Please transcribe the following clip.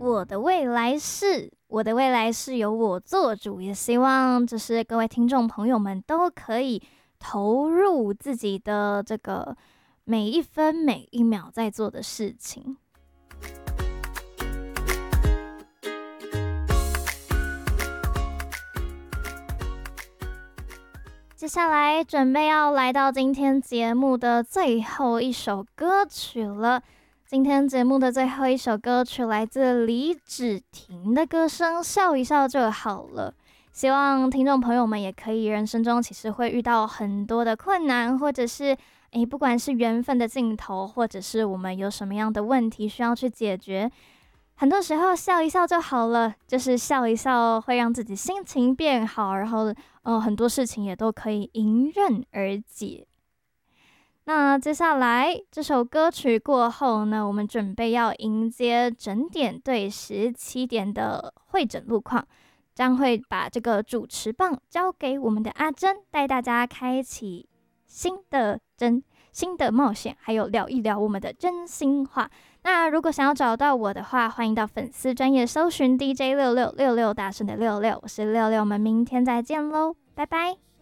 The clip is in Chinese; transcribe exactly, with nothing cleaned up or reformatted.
我的未来是，我的未来是由我做主，也希望就是各位听众朋友们都可以投入自己的这个每一分每一秒在做的事情。接下来准备要来到今天节目的最后一首歌曲了。今天节目的最后一首歌曲来自李芷婷的歌声《笑一笑就好了》。希望听众朋友们也可以，人生中其实会遇到很多的困难，或者是诶，不管是缘分的尽头，或者是我们有什么样的问题需要去解决，很多时候笑一笑就好了，就是笑一笑会让自己心情变好，然后呃很多事情也都可以迎刃而解。那接下来这首歌曲过后呢，我们准备要迎接整点对十七点的会诊路况，将会把这个主持棒交给我们的阿珍，带大家开启新的真新的冒险，还有聊一聊我们的真心话。那如果想要找到我的话，欢迎到粉丝专页搜寻 D J 六六六六大声的六六，我是六六，我们明天再见喽，拜拜。